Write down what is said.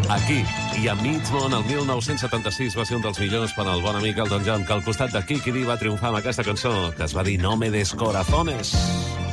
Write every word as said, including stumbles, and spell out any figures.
Aquí i a mig món, el mil nou-cents setanta-sis va ser un dels millors per al bon amic Elton John, que al costat de Kiki Dee va triomfar amb aquesta cançó que es va dir No me des corazones.